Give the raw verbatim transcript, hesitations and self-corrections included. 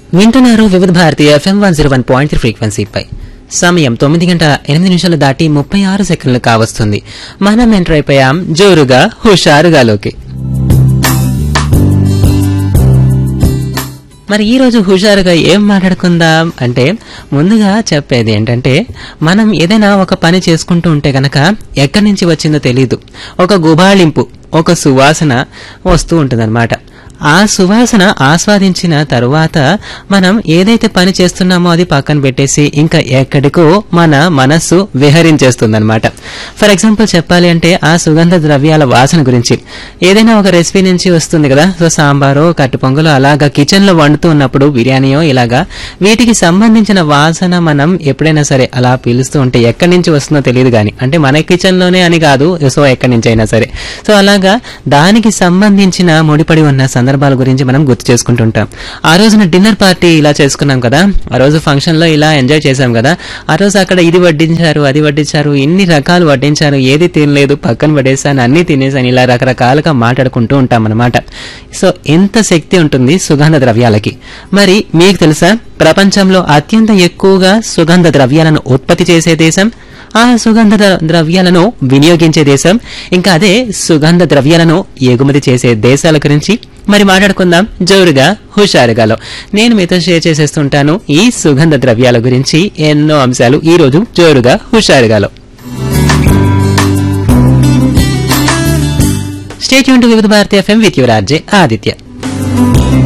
వింటున్నారు వివిధ Bharati FM one zero one point three ఫ్రీక్వెన్సీపై. సమయం తొమ్మిది గంటల ఎనిమిది నిమిషాలు దాటి ముప్పై ఆరు సెకండ్లు కావస్తుంది. మనం ఎంటర్ అయిపోయాం జోరుగా హుషారుగాలోకి. మరి ఈ రోజు హుషారుగా ఏం మాట్లాడుకుందాం అంటే, ముందుగా చెప్పేది ఏంటంటే, మనం ఏదైనా ఒక పని చేసుకుంటూ ఉంటే గనక ఎక్కడి నుంచి వచ్చిందో తెలీదు, ఒక గుబాళింపు, ఒక సువాసన వస్తూ ఉంటుందన్నమాట. ఆ సువాసన ఆస్వాదించిన తరువాత మనం ఏదైతే పని చేస్తున్నామో అది పక్కన పెట్టేసి ఇంకా ఎక్కడికో మన మనస్సు విహరించేస్తుందన్నమాట. ఫర్ ఎగ్జాంపుల్ చెప్పాలి అంటే, ఆ సుగంధ ద్రవ్యాల వాసన గురించి ఏదైనా ఒక రెసిపీ నుంచి వస్తుంది కదా, సో సాంబారో కట్టు పొంగలో అలాగా కిచెన్ లో వండుతూ ఉన్నప్పుడు, బిర్యానీయో ఇలాగా వీటికి సంబంధించిన వాసన మనం ఎప్పుడైనా సరే అలా పీలుస్తూ ఉంటే ఎక్కడి నుంచి వస్తుందో తెలియదు కానీ, అంటే మన కిచెన్ లోనే అని కాదు, సో ఎక్కడి నుంచి అయినా సరే, సో అలాగా దానికి సంబంధించిన ముడిపడి ఉన్న సందర్భాల గురించి మనం గుర్తు చేసుకుంటుంటాం. ఆ రోజున డిన్నర్ పార్టీ ఇలా చేసుకున్నాం కదా, ఆ రోజు ఫంక్షన్ లో ఇలా ఎంజాయ్ చేశాం కదా, ఆ రోజు అక్కడ ఇది వడ్డించారు, అది వడ్డించారు, ఇన్ని రకాలు వడ్డించారు, ఏది తినలేదు పక్కన పడేసాను, అన్ని తినేసాను, ఇలా రకరకాలుగా మాట్లాడుకుంటూ ఉంటాం అన్నమాట. సో ఎంత శక్తి ఉంటుంది సుగంధ ద్రవ్యాలకి. మరి మీకు తెలుసా, ప్రపంచంలో అత్యంత ఎక్కువగా సుగంధ ద్రవ్యాలను ఉత్పత్తి చేసే దేశం, ఆ సుగంధ ద్రవ్యాలను వినియోగించే దేశం, ఇంకా అదే సుగంధ ద్రవ్యాలను ఎగుమతి చేసే దేశాల గురించి మరి మాట్లాడుకుందాం జోరుగా హుషారుగాలో. నేను మీతో షేర్ చేసేస్తుంటాను ఈ సుగంధ ద్రవ్యాల గురించి ఎన్నో అంశాలు ఈ రోజు జోరుగా హుషారుగాలో. స్టే ట్యూన్ టు వివిధ Bharati FM with your RJ Aditya.